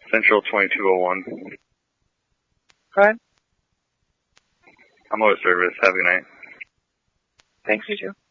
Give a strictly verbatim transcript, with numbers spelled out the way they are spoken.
Central twenty-two oh one. Go ahead. I'm out of service. Have a good night. Thanks, you too.